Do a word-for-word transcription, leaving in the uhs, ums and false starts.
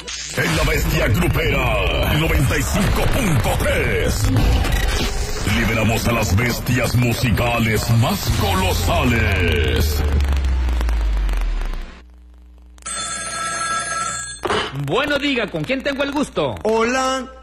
En la bestia grupera noventa y cinco punto tres. Liberamos a las bestias musicales más colosales. Bueno, diga, ¿con quién tengo el gusto? Hola.